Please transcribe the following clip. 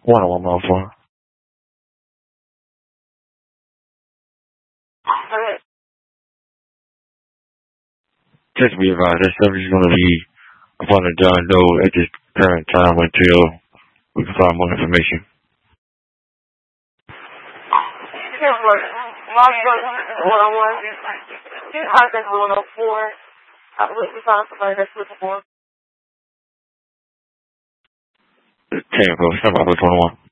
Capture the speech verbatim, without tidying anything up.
one oh one mile four. Alright. Just be advised, that service is going to be upon the John Doe at this current time until we can find more information. one oh one. Husband one oh four. I believe we found somebody that's looking for. ten, bro. Stop by one oh one.